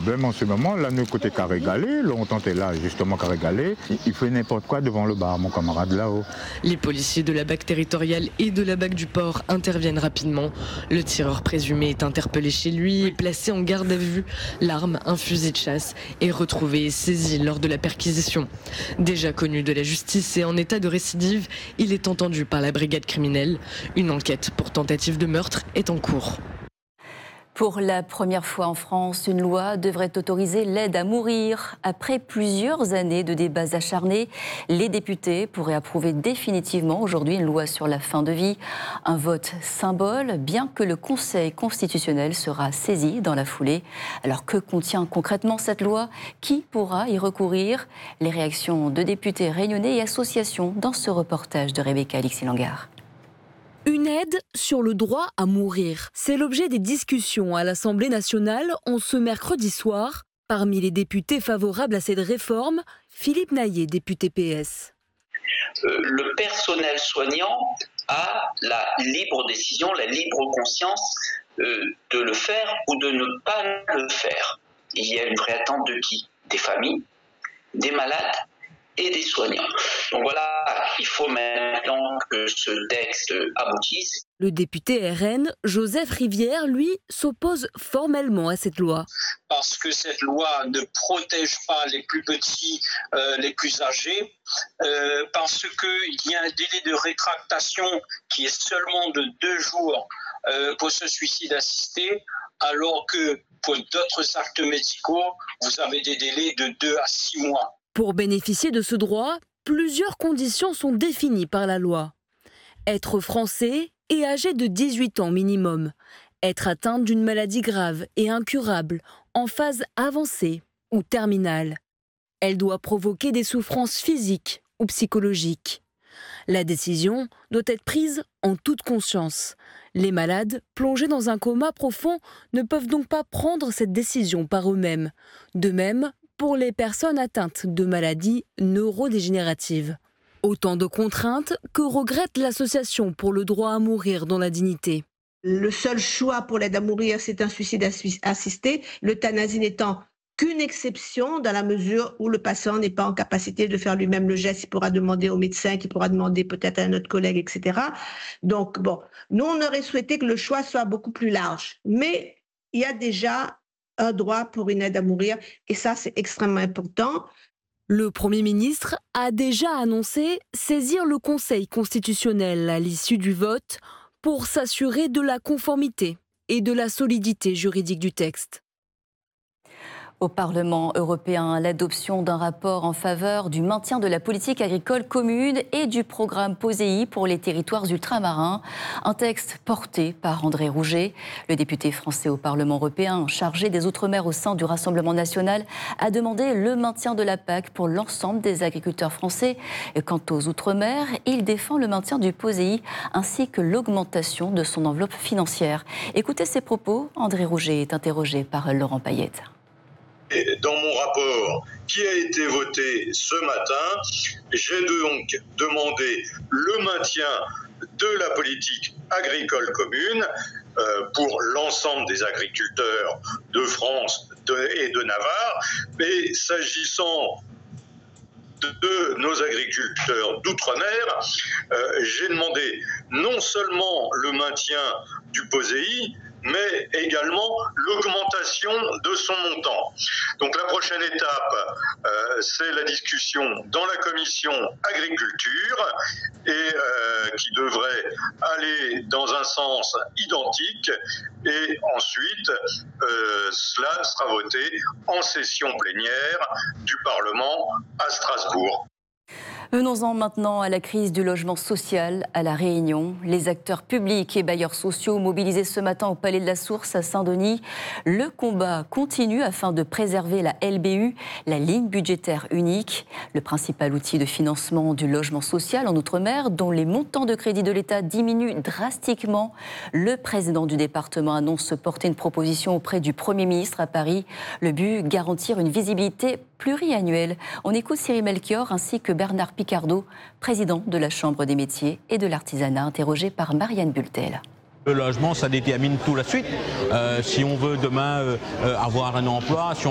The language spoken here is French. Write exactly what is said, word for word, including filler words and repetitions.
problème en ce moment. Là, nous, côté Carré-Galé, longtemps est là, justement Carré-Galé, il fait n'importe quoi devant le bar, mon camarade là-haut. Les policiers de la B A C territoriale et de la B A C du port interviennent rapidement. Le tireur présumé est interpellé chez lui et placé en garde à vue. L'arme, un fusil de chasse, est retrouvée et saisie lors de la perquisition. Déjà connu de la justice et en état de récidive, il est entendu par la brigade criminelle. Une enquête pour tentative de meurtre est en cours. Pour la première fois en France, une loi devrait autoriser l'aide à mourir. Après plusieurs années de débats acharnés, les députés pourraient approuver définitivement aujourd'hui une loi sur la fin de vie. Un vote symbole, bien que le Conseil constitutionnel sera saisi dans la foulée. Alors que contient concrètement cette loi? Qui pourra y recourir? Les réactions de députés réunionnais et associations dans ce reportage de Rebecca Alexis-Langar. Une aide sur le droit à mourir. C'est l'objet des discussions à l'Assemblée nationale en ce mercredi soir. Parmi les députés favorables à cette réforme, Philippe Naillet, député P S. Euh, le personnel soignant a la libre décision, la libre conscience euh, de le faire ou de ne pas le faire. Il y a une vraie attente de qui? Des familles, des malades et des soignants. Donc voilà, il faut maintenant que ce texte aboutisse. Le député R N, Joseph Rivière, lui, s'oppose formellement à cette loi. Parce que cette loi ne protège pas les plus petits, euh, les plus âgés, euh, parce qu'il y a un délai de rétractation qui est seulement de deux jours euh, pour ce suicide assisté, alors que pour d'autres actes médicaux, vous avez des délais de deux à six mois. Pour bénéficier de ce droit, plusieurs conditions sont définies par la loi. Être français et âgé de dix-huit ans minimum. Être atteint d'une maladie grave et incurable, en phase avancée ou terminale. Elle doit provoquer des souffrances physiques ou psychologiques. La décision doit être prise en toute conscience. Les malades, plongés dans un coma profond, ne peuvent donc pas prendre cette décision par eux-mêmes. De même, pour les personnes atteintes de maladies neurodégénératives. Autant de contraintes que regrette l'association pour le droit à mourir dans la dignité. Le seul choix pour l'aide à mourir, c'est un suicide assisté, l'euthanasie n'étant qu'une exception dans la mesure où le patient n'est pas en capacité de faire lui-même le geste. Il pourra demander au médecin, qui pourra demander peut-être à un autre collègue, et cetera. Donc bon, nous on aurait souhaité que le choix soit beaucoup plus large. Mais il y a déjà un droit pour une aide à mourir, et ça c'est extrêmement important. Le Premier ministre a déjà annoncé saisir le Conseil constitutionnel à l'issue du vote pour s'assurer de la conformité et de la solidité juridique du texte. Au Parlement européen, l'adoption d'un rapport en faveur du maintien de la politique agricole commune et du programme POSEI pour les territoires ultramarins. Un texte porté par André Rouget. Le député français au Parlement européen, chargé des Outre-mer au sein du Rassemblement national, a demandé le maintien de la P A C pour l'ensemble des agriculteurs français. Quant aux Outre-mer, il défend le maintien du POSEI ainsi que l'augmentation de son enveloppe financière. Écoutez ses propos, André Rouget est interrogé par Laurent Payette. Dans mon rapport qui a été voté ce matin, j'ai donc demandé le maintien de la politique agricole commune euh, pour l'ensemble des agriculteurs de France de, et de Navarre. Mais s'agissant de, de nos agriculteurs d'outre-mer, euh, j'ai demandé non seulement le maintien du POSEI, mais également l'augmentation de son montant. Donc la prochaine étape, euh, c'est la discussion dans la commission agriculture et euh, qui devrait aller dans un sens identique. Et ensuite, euh, cela sera voté en session plénière du Parlement à Strasbourg. Venons-en maintenant à la crise du logement social à La Réunion. Les acteurs publics et bailleurs sociaux mobilisés ce matin au Palais de la Source à Saint-Denis. Le combat continue afin de préserver la L B U, la ligne budgétaire unique, le principal outil de financement du logement social en Outre-mer, dont les montants de crédit de l'État diminuent drastiquement. Le président du département annonce porter une proposition auprès du Premier ministre à Paris. Le but, garantir une visibilité pluriannuelle. On écoute Cyril Melchior ainsi que Bernard Picardo, président de la Chambre des métiers et de l'artisanat, interrogé par Marianne Bultel. Le logement, ça détermine tout la suite. Euh, si on veut demain euh, avoir un emploi, si on